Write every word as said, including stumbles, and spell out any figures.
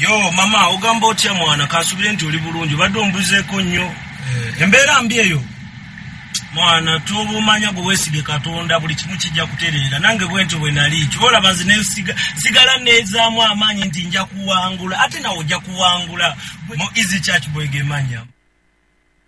Yo mama ogamba otya mwana kasubire nti oli bulungi badde ombuzeeko nnyo embeera mbi eyo mwana tubumanya gwe weesige Katonda buli kimu kijja kutereera nange bwento bwe nali kibola banzi ne sigala nezaamu amaanyi nti nja kuwangula ate nawo ojja kuwangula mu Easy Church bwegemanya